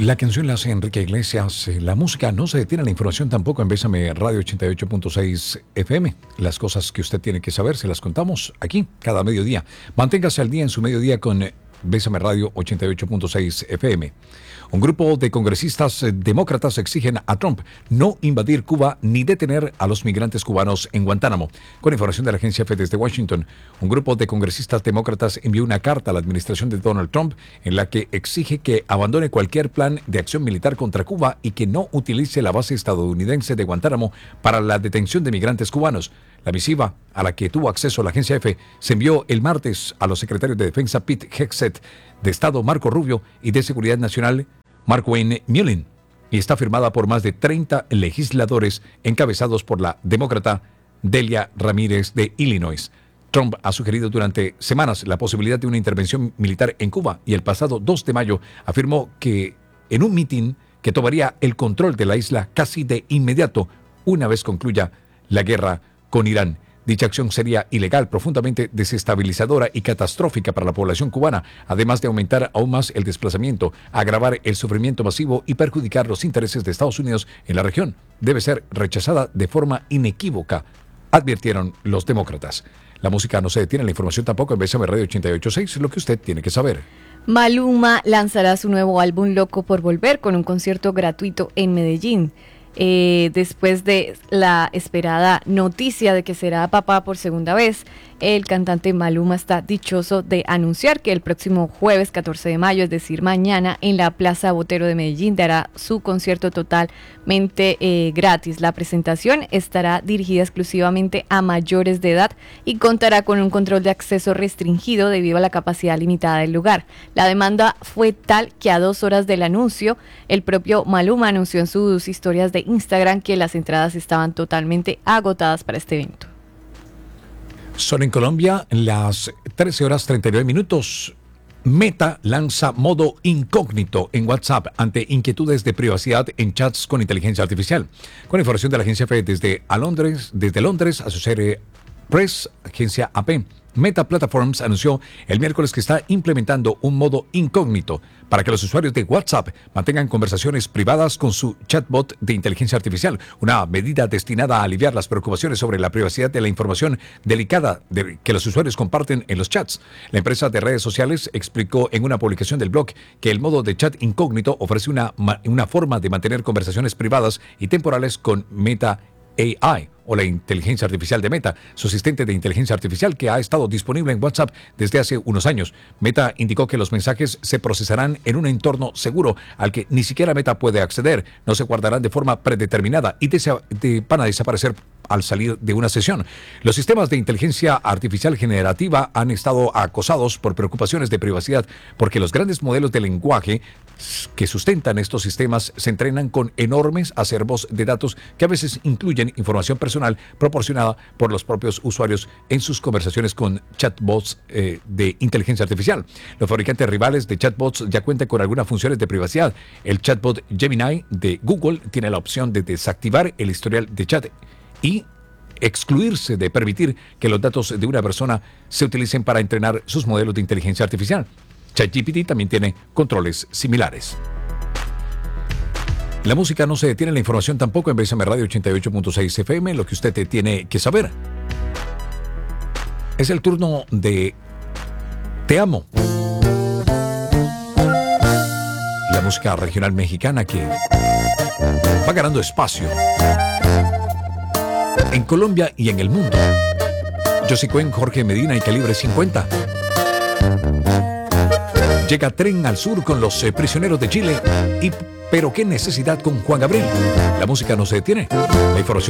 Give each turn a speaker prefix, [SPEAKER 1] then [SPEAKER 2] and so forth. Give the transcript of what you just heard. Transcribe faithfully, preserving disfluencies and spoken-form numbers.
[SPEAKER 1] La canción la hace Enrique Iglesias. La música no se detiene, la información tampoco en Bésame Radio ochenta y ocho punto seis F M. Las cosas que usted tiene que saber se las contamos aquí cada mediodía. Manténgase al día en su mediodía con Bésame Radio ochenta y ocho punto seis F M. Un grupo de congresistas demócratas exigen a Trump no invadir Cuba ni detener a los migrantes cubanos en Guantánamo. Con información de la agencia F desde Washington, un grupo de congresistas demócratas envió una carta a la administración de Donald Trump en la que exige que abandone cualquier plan de acción militar contra Cuba y que no utilice la base estadounidense de Guantánamo para la detención de migrantes cubanos. La misiva, a la que tuvo acceso la agencia F, se envió el martes a los secretarios de Defensa Pete Hegseth, de Estado Marco Rubio y de Seguridad Nacional Mark Wayne Mullin, y está firmada por más de treinta legisladores encabezados por la demócrata Delia Ramírez de Illinois. Trump ha sugerido durante semanas la posibilidad de una intervención militar en Cuba y el pasado dos de mayo afirmó que en un mitin que tomaría el control de la isla casi de inmediato una vez concluya la guerra con Irán. Dicha acción sería ilegal, profundamente desestabilizadora y catastrófica para la población cubana, además de aumentar aún más el desplazamiento, agravar el sufrimiento masivo y perjudicar los intereses de Estados Unidos en la región. Debe ser rechazada de forma inequívoca, advirtieron los demócratas. La música no se detiene, la información tampoco en Bésame Radio ochenta y ocho punto seis, lo que usted tiene que saber.
[SPEAKER 2] Maluma lanzará su nuevo álbum Loco por Volver con un concierto gratuito en Medellín. Eh, después de la esperada noticia de que será papá por segunda vez, el cantante Maluma está dichoso de anunciar que el próximo jueves catorce de mayo, es decir mañana, en la Plaza Botero de Medellín dará su concierto totalmente eh, gratis. La presentación estará dirigida exclusivamente a mayores de edad y contará con un control de acceso restringido debido a la capacidad limitada del lugar. La demanda fue tal que a dos horas del anuncio, el propio Maluma anunció en sus historias de Instagram que las entradas estaban totalmente agotadas para este evento.
[SPEAKER 1] Son en Colombia las trece horas treinta y nueve minutos. Meta lanza modo incógnito en WhatsApp ante inquietudes de privacidad en chats con inteligencia artificial. Con información de la agencia F desde a Londres, desde Londres, Associated Press, agencia A P. Meta Platforms anunció el miércoles que está implementando un modo incógnito para que los usuarios de WhatsApp mantengan conversaciones privadas con su chatbot de inteligencia artificial, una medida destinada a aliviar las preocupaciones sobre la privacidad de la información delicada de que los usuarios comparten en los chats. La empresa de redes sociales explicó en una publicación del blog que el modo de chat incógnito ofrece una, una forma de mantener conversaciones privadas y temporales con Meta A I, o la inteligencia artificial de Meta, su asistente de inteligencia artificial que ha estado disponible en WhatsApp desde hace unos años. Meta indicó que los mensajes se procesarán en un entorno seguro al que ni siquiera Meta puede acceder, no se guardarán de forma predeterminada y desa- de, van a desaparecer al salir de una sesión. Los sistemas de inteligencia artificial generativa han estado acosados por preocupaciones de privacidad porque los grandes modelos de lenguaje que sustentan estos sistemas se entrenan con enormes acervos de datos que a veces incluyen información personal proporcionada por los propios usuarios en sus conversaciones con chatbots eh, de inteligencia artificial. Los fabricantes rivales de chatbots ya cuentan con algunas funciones de privacidad. El chatbot Gemini de Google tiene la opción de desactivar el historial de chat y excluirse de permitir que los datos de una persona se utilicen para entrenar sus modelos de inteligencia artificial. ChatGPT también tiene controles similares. La música no se detiene, la información tampoco en Bésame Radio ochenta y ocho punto seis F M, lo que usted te tiene que saber. Es el turno de Te Amo. La música regional mexicana que va ganando espacio en Colombia y en el mundo. Josy Cuen, Jorge Medina y Calibre cincuenta. Llega Tren al Sur con los eh, prisioneros de Chile y pero qué necesidad con Juan Gabriel. La música no se detiene. La información